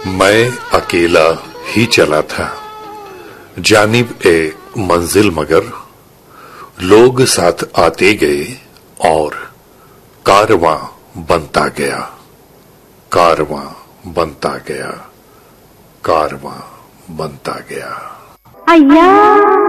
मैं अकेला ही चला था जानिब ए मंजिल, मगर लोग साथ आते गए और कारवां बनता गया, कारवां बनता गया, कारवां बनता गया। अय्या